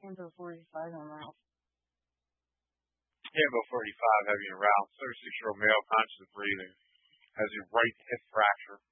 Hambo 45 on Ralph. Hambo 45 having a Ralph, 36-year-old male, conscious of breathing, has a right hip fracture.